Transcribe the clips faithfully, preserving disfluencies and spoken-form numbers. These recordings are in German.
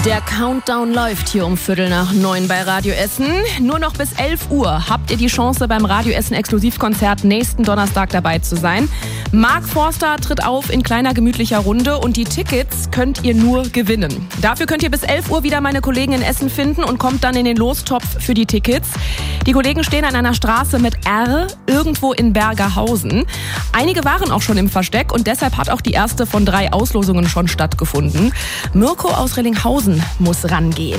Der Countdown läuft hier um Viertel nach neun bei Radio Essen. Nur noch bis elf Uhr habt ihr die Chance, beim Radio Essen Exklusivkonzert nächsten Donnerstag dabei zu sein. Mark Forster tritt auf in kleiner gemütlicher Runde und die Tickets könnt ihr nur gewinnen. Dafür könnt ihr bis elf Uhr wieder meine Kollegen in Essen finden und kommt dann in den Lostopf für die Tickets. Die Kollegen stehen an einer Straße mit R, irgendwo in Bergerhausen. Einige waren auch schon im Versteck und deshalb hat auch die erste von drei Auslosungen schon stattgefunden. Mirko aus Rellinghausen muss rangehen.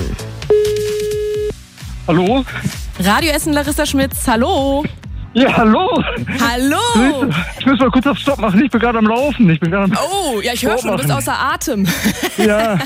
Hallo? Radio Essen, Larissa Schmitz, hallo. Ja, hallo. Hallo. Ich muss mal kurz auf Stopp machen, ich bin gerade am Laufen. Ich bin gerade am Oh, ja, ich höre schon, du bist außer Atem. Ja.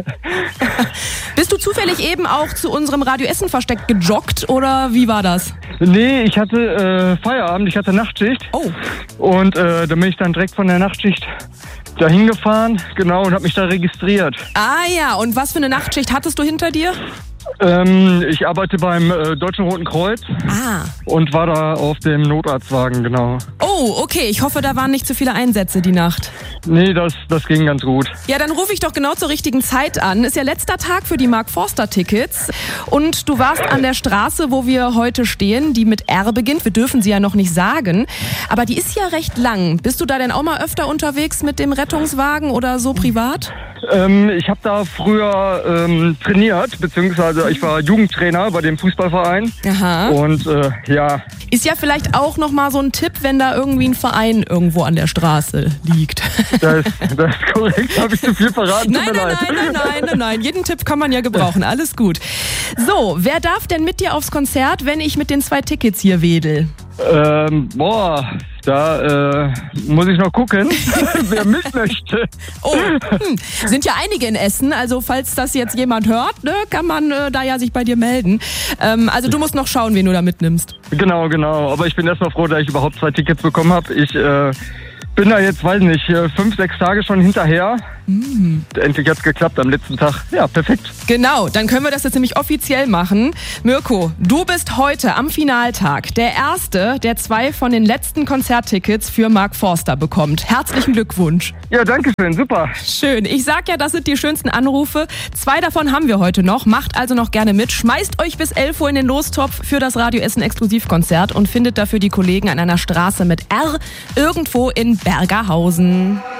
Bist du zufällig eben auch zu unserem Radio Essen Versteck gejoggt oder wie war das? Nee, ich hatte äh, Feierabend, ich hatte Nachtschicht. Oh. Und äh, da bin ich dann direkt von der Nachtschicht dahin gefahren, genau, und habe mich da registriert. Ah ja, und was für eine Nachtschicht hattest du hinter dir? Ähm, ich arbeite beim äh, Deutschen Roten Kreuz Ah. und war da auf dem Notarztwagen, genau. Oh, okay, ich hoffe, da waren nicht zu viele Einsätze die Nacht. Nee, das, das ging ganz gut. Ja, dann rufe ich doch genau zur richtigen Zeit an. Ist ja letzter Tag für die Mark Forster Tickets. Und du warst an der Straße, wo wir heute stehen, die mit R beginnt. Wir dürfen sie ja noch nicht sagen. Aber die ist ja recht lang. Bist du da denn auch mal öfter unterwegs mit dem Rettungswagen oder so privat? Ähm, ich habe da früher ähm, trainiert, beziehungsweise ich war Jugendtrainer bei dem Fußballverein. Aha. Und äh, ja. Ist ja vielleicht auch nochmal so ein Tipp, wenn da irgendwie ein Verein irgendwo an der Straße liegt. Das, das ist korrekt, habe ich zu viel verraten. Nein, Tut mir nein, leid. nein, nein, nein, nein, nein. Jeden Tipp kann man ja gebrauchen. Alles gut. So, wer darf denn mit dir aufs Konzert, wenn ich mit den zwei Tickets hier wedel? Ähm, boah, da äh, muss ich noch gucken, wer mit möchte. Oh, hm. Sind ja einige in Essen, also falls das jetzt jemand hört, ne, kann man äh, da ja sich bei dir melden. Ähm, also du musst noch schauen, wen du da mitnimmst. Genau, genau. Aber ich bin erstmal froh, dass ich überhaupt zwei Tickets bekommen habe. Ich äh, bin da jetzt, weiß nicht, fünf, sechs Tage schon hinterher. Mm. Endlich hat's geklappt am letzten Tag. Ja, perfekt. Genau, dann können wir das jetzt nämlich offiziell machen. Mirko, du bist heute am Finaltag der Erste, der zwei von den letzten Konzerttickets für Mark Forster bekommt. Herzlichen Glückwunsch. Ja, danke schön, super. Schön. Ich sag ja, das sind die schönsten Anrufe. Zwei davon haben wir heute noch. Macht also noch gerne mit. Schmeißt euch bis elf Uhr in den Lostopf für das Radio Essen Exklusivkonzert und findet dafür die Kollegen an einer Straße mit R irgendwo in Bergerhausen.